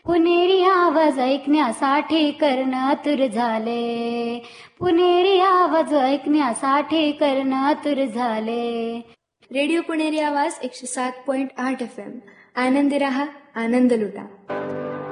पुणेरी आवाज ऐकण्यासाठी कर्ण आतुर झाले. पुणेरी आवाज ऐकण्यासाठी कर्ण आतुर झाले. रेडिओ पुणेरी आवाज 107.8 FM. आनंदी रहा, आनंद लुटा.